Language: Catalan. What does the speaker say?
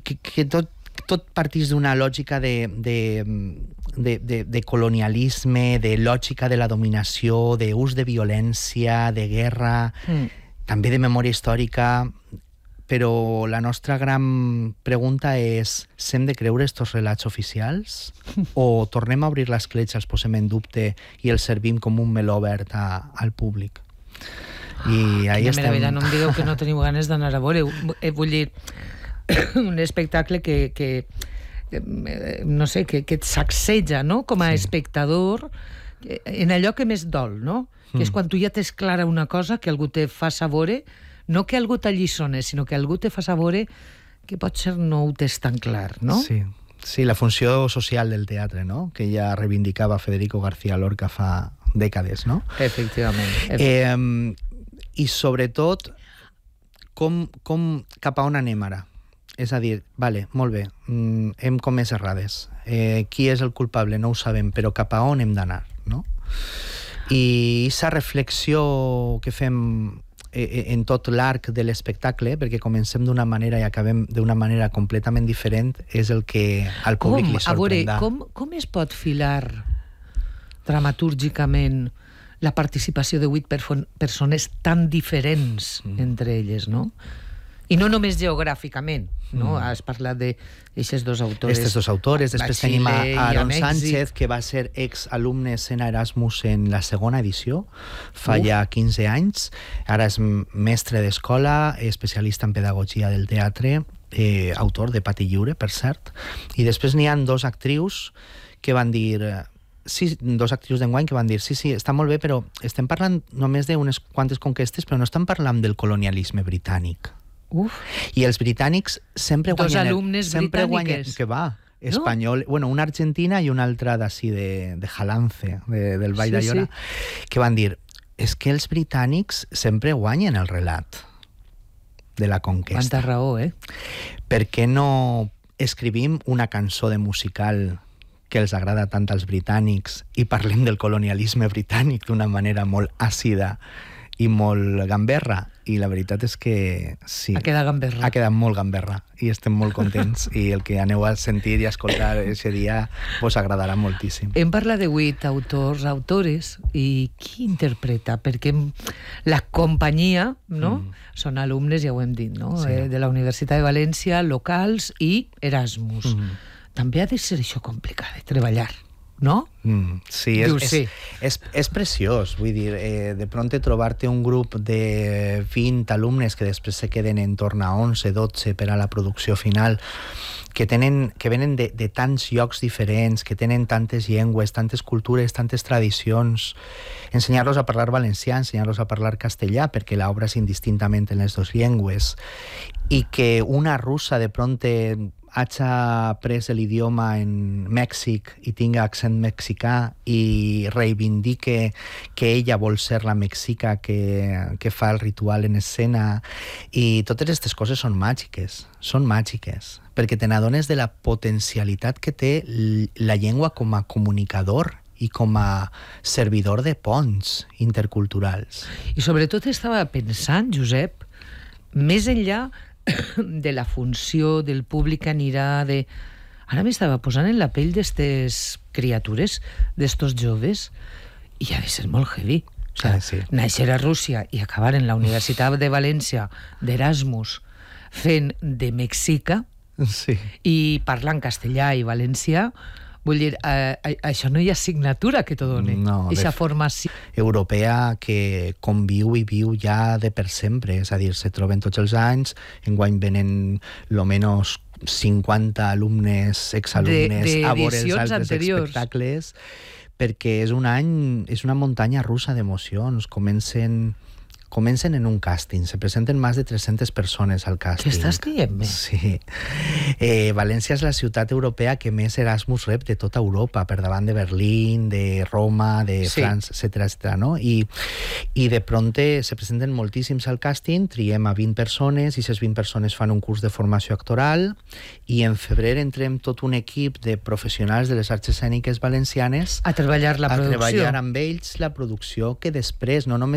que tot partís d'una lògica de colonialisme, de lògica de la dominació, d'ús de violència, de guerra, també de memòria històrica, però la nostra gran pregunta és: s'hem de creure estos relats oficials o tornem a obrir l'escletxa, els posem en dubte i els servim com un meló obert al públic? I ahí estem. Meravella, no em digueu que no teniu ganes d'anar a veure. Vull dir, un espectacle que no sé, que et sacseja, no?, com a espectador, en allò que més dol, no? Que és quan tu ja tens clara una cosa que algú te fa saber, no que algú t'alliçone, sinó que algú te fa saber que potser no ho tens tan clar, no? Sí, la funció social del teatre, no?, que ja reivindicava Federico García Lorca fa dècades, no? Efectivament. I sobretot, cap a on anem ara? És a dir, vale, molt bé, hem comès errades. Qui és el culpable? No ho sabem, però cap a on hem d'anar, no? I aquesta reflexió que fem en tot l'arc de l'espectacle, perquè comencem d'una manera i acabem d'una manera completament diferent, és el que al públic li sorprendrà. A veure, com es pot filar dramatúrgicament la participació de 8 persones tan diferents entre elles, no? I no només geogràficament, no? Has parlat d'aquests dos autores. Aquests dos autores. Després tenim a Aaron Sánchez, que va ser exalumne Sena Erasmus en la segona edició, fa ja 15 anys. Ara és mestre d'escola, especialista en pedagogia del teatre, autor de Pati Lliure, per cert. I després n'hi ha dos actrius que van dir... Sí, dos actrius d'enguany que van dir sí, està molt bé, però estem parlant només d'unes quantes conquestes, però no estem parlant del colonialisme britànic. I els britànics sempre guanyen... Dos alumnes britàniques. Que va, espanyol... Bueno, una argentina i una altra d'ací, de Jalance, del Vall d'Aiora, que van dir, és que els britànics sempre guanyen el relat de la conquesta. Quanta raó, Per què no escrivim una cançó de musical que els agrada tant als britànics i parlem del colonialisme britànic d'una manera molt àcida i molt gamberra? I la veritat és que sí. Ha quedat gamberra. Ha quedat molt gamberra i estem molt contents i el que aneu a sentir i a escoltar aquest dia vos agradarà moltíssim. Hem parlat de 8 autors, autores, i qui interpreta? Perquè la companyia, no? Són alumnes, ja ho hem dit, no? De la Universitat de València, locals i Erasmus. També ha de ser això complicat de treballar, no? Sí, és preciós. Vull dir, de pronto trobar-te un grup de 20 alumnes que després se queden en torn a 11, 12 per a la producció final, que venen de tants llocs diferents, que tenen tantes llengües, tantes cultures, tantes tradicions, ensenyar-los a parlar valencià, ensenyar-los a parlar castellà, perquè l'obra és indistintament en les dues llengües, i que una russa de pronto hagi pres l'idioma en Mèxic i tinga accent mexicà i reivindique que ella vol ser la mexica que fa el ritual en escena, i totes aquestes coses són màgiques, perquè te n'adones de la potencialitat que té la llengua com a comunicador i com a servidor de ponts interculturals. I sobretot estava pensant, Josep, més enllà de la funció del públic que anirà de... Ara m'estava posant en la pell d'estes criatures, d'estos joves, i ha de ser molt heavy. O sigui, néixer a Rússia i acabar en la Universitat de València d'Erasmus fent de mexica i parlant castellà i valencià. Vull dir, això no hi ha assignatura que t'ho doni, aquesta formació europea que conviu i viu ja de per sempre, és a dir, se troben tots els anys, enguany venen lo menos 50 alumnes, exalumnes a veure els altres espectacles, perquè és un any, és una muntanya russa d'emocions. Comencen en un càsting, se presenten més de 300 persones al càsting. Què estàs dient? Sí. València és la ciutat europea que més Erasmus rep de tota Europa, per davant de Berlín, de Roma, de França, etc. No? I de pronte se presenten moltíssims al càsting, triem a 20 persones, i aquestes 20 persones fan un curs de formació actoral, i en febrer entrem tot un equip de professionals de les arts escèniques valencianes a treballar la producció. A treballar amb ells la producció, que després no només